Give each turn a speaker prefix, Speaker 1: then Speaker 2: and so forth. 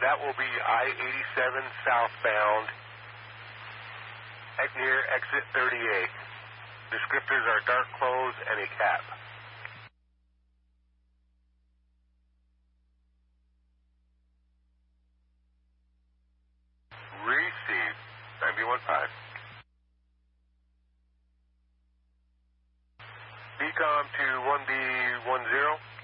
Speaker 1: That will be I-87 southbound near exit 38. Descriptors are dark clothes and a cap. Received. 9B15. BCOM to 1B10.